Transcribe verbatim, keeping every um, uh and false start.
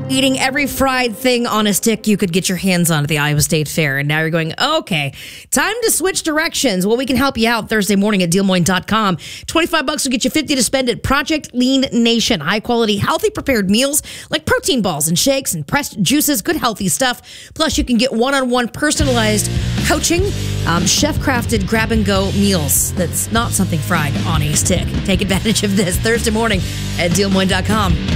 eating every fried thing on a stick you could get your hands on at the Iowa State Fair. And now you're going, okay, time to switch directions. Well, we can help you out Thursday morning at deal moines dot com. twenty-five bucks will get you fifty to spend at Project Lean Nation. High quality, healthy prepared meals like protein balls and shakes and pressed juices, good healthy stuff. Plus, you can get one-on-one personalized coaching, um, chef-crafted grab-and-go meals. That's not something fried on a stick. Take advantage of this Thursday morning at deal moines dot com.